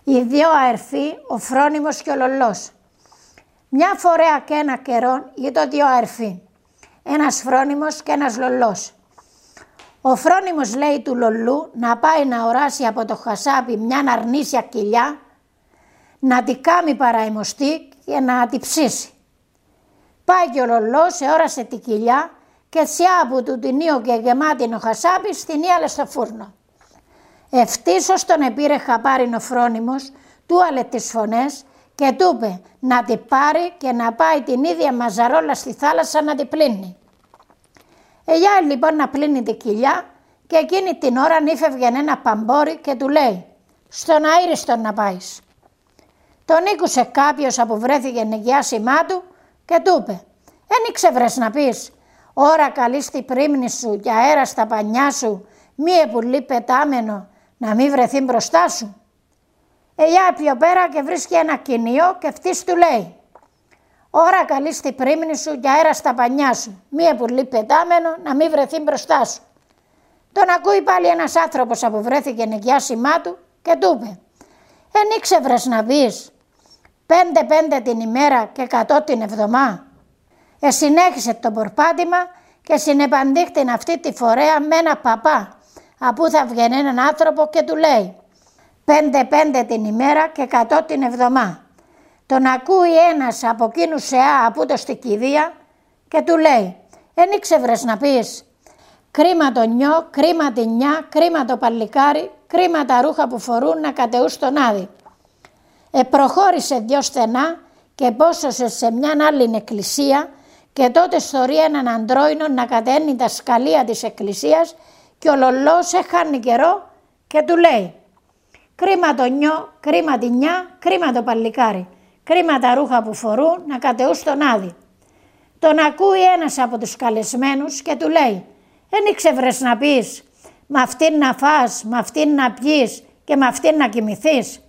Οι δύο αερφοί, ο Φρόνιμος και ο Λολός. Μια φορά και ένα καιρό ήταν δύο αερφοί, ένας Φρόνιμος και ένας Λολός. Ο Φρόνιμος λέει του Λολού να πάει να οράσει από το χασάπι μια αρνήσια κοιλιά, να τη κάμει παραημωστή και να τη ψήσει. Πάει και ο Λολός, όρασε τη κοιλιά και τσιά που του την ίω και γεμάτη ο χασάπις την ίαλε στο φούρνο. Ευτύσσως τον επήρε χαπάριν ο Φρόνιμος, του άλε τις φωνές και του είπε να τη πάρει και να πάει την ίδια μαζαρόλα στη θάλασσα να τη πλύνει. Ελιά λοιπόν να πλύνει τη κοιλιά και εκείνη την ώρα νύφευγε ένα παμπόρι και του λέει «Στον αήριστον να πάεις». Τον ήκουσε κάποιος που βρέθηκε νοικιάσιμά του και του είπε «Εν ήξευρες να πεις, ώρα καλή στη πρίμνη σου και αέρα στα πανιά σου, μη επουλή πετάμενο να μη βρεθεί μπροστά σου». Ελιά πιο πέρα και βρίσκει ένα κοινίο και αυτής του λέει «Ώρα καλή στη πρίμνη σου και αέρα στα πανιά σου, μη επουλή πετάμενο να μη βρεθεί μπροστά σου». Τον ακούει πάλι ένας άνθρωπος που βρέθηκε νοικιάσιμά του και του είπε «Εν ήξευρες να πεις, 5 την ημέρα και 100 την εβδομά». Συνέχισε το πορπάτημα και συνεπαντήχτην αυτή τη φορέα με ένα παπά, απού θα βγαίνει έναν άνθρωπο και του λέει 5 την ημέρα και 100 την εβδομά. Τον ακούει ένας από εκείνους σεά από το στη κηδεία και του λέει «Εν ήξευρες να πεις, κρίμα το νιό, κρίμα τη νιά, κρίμα το παλικάρι, κρίμα τα ρούχα που φορούν να κατεούν στον άδη». Προχώρησε 2 στενά και πόσωσε σε μιαν άλλη εκκλησία και τότε στορεί έναν αντρόινο να καταίνει τα σκαλία της εκκλησίας και ο Λολός έχανε καιρό και του λέει «Κρίμα το νιό, κρίμα τη νιά, κρίμα το παλικάρι, κρίμα τα ρούχα που φορούν να κατεούν στον άδη». Τον ακούει ένας από τους καλεσμένους και του λέει «Εν ήξευρες να πεις, μ' αυτήν να φας, μ' αυτήν να πιείς και μ' αυτήν να κοιμηθείς».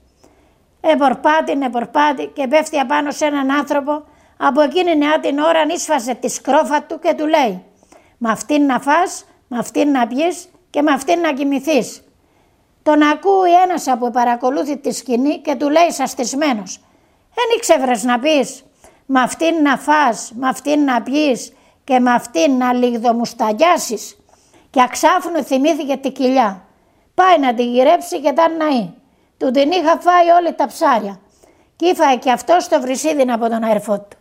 Επορπάτη και πέφτει απάνω σε έναν άνθρωπο, από εκείνη την ώρα ίσφασε τη σκρόφα του και του λέει «Μ' αυτήν να φας, μ' αυτήν να πιείς και μ' αυτήν να κοιμηθείς». Τον ακούει ένας που παρακολούθει τη σκηνή και του λέει σαστισμένος «Εν ήξευρες να πεις, μ' αυτήν να φας, μ' αυτήν να πιείς και μ' αυτήν να λιγδομουσταγιάσεις». Και αξάφνου θυμήθηκε τη κοιλιά. Πάει να τη γυρέψει και τα ναεί. Του την είχα φάει όλη τα ψάρια. Κι ήφαε και αυτός το βρυσίδιν από τον αερφό του.